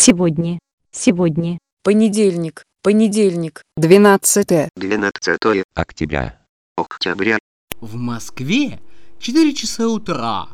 Сегодня. Сегодня. Понедельник. Понедельник. 12 октября. В Москве 4 часа утра.